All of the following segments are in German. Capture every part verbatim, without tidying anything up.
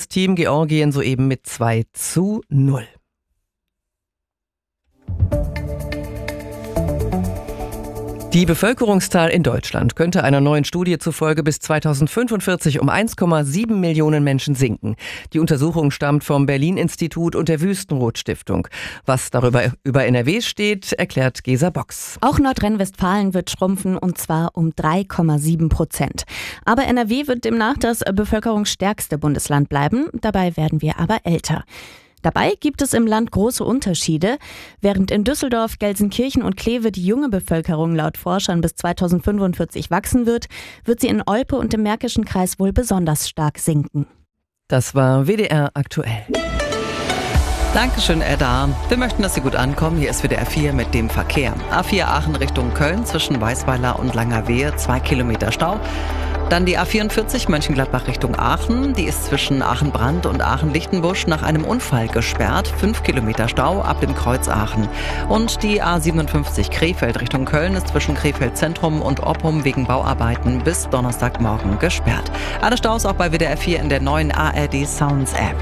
Team Georgien soeben mit zwei zu null. Die Bevölkerungszahl in Deutschland könnte einer neuen Studie zufolge bis zweitausendfünfundvierzig um eins Komma sieben Millionen Menschen sinken. Die Untersuchung stammt vom Berlin-Institut und der Wüstenrot-Stiftung. Was darüber über N R W steht, erklärt Gesa Box. Auch Nordrhein-Westfalen wird schrumpfen, und zwar um drei Komma sieben Prozent. Aber N R W wird demnach das bevölkerungsstärkste Bundesland bleiben. Dabei werden wir aber älter. Dabei gibt es im Land große Unterschiede. Während in Düsseldorf, Gelsenkirchen und Kleve die junge Bevölkerung laut Forschern bis zweitausendfünfundvierzig wachsen wird, wird sie in Olpe und im Märkischen Kreis wohl besonders stark sinken. Das war W D R aktuell. Dankeschön, Edda. Wir möchten, dass Sie gut ankommen. Hier ist W D R vier mit dem Verkehr. A vier Aachen Richtung Köln zwischen Weißweiler und Langerwehe, zwei Kilometer Stau. Dann die A vierundvierzig Mönchengladbach Richtung Aachen. Die ist zwischen Aachen-Brand und Aachen-Lichtenbusch nach einem Unfall gesperrt. fünf Kilometer Stau ab dem Kreuz Aachen. Und die A siebenundfünfzig Krefeld Richtung Köln ist zwischen Krefeld Zentrum und Oppum wegen Bauarbeiten bis Donnerstagmorgen gesperrt. Alle Staus auch bei W D R vier in der neuen A R D Sounds App.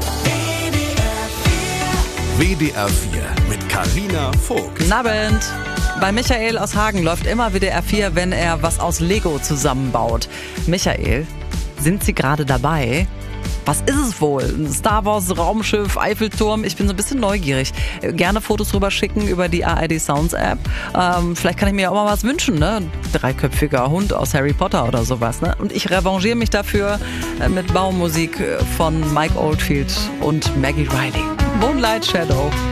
W D R vier mit Carina Vogt. Guten Abend. Bei Michael aus Hagen läuft immer W D R vier, wenn er was aus Lego zusammenbaut. Michael, sind Sie gerade dabei? Was ist es wohl? Ein Star Wars Raumschiff, Eiffelturm? Ich bin so ein bisschen neugierig. Gerne Fotos rüber schicken über die A R D Sounds App. Ähm, vielleicht kann ich mir auch mal was wünschen, ne? Dreiköpfiger Hund aus Harry Potter oder sowas, ne? Und ich revanchiere mich dafür mit Baummusik von Mike Oldfield und Maggie Riley. Moonlight Shadow.